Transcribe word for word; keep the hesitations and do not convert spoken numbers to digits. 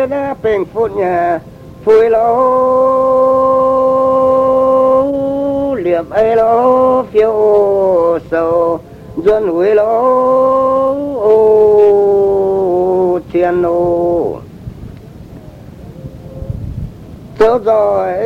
đã bình phút nhà vui lỗ liệm ấy lỗ phiêu sầu duyên vui lỗ thiên ô. Tốt rồi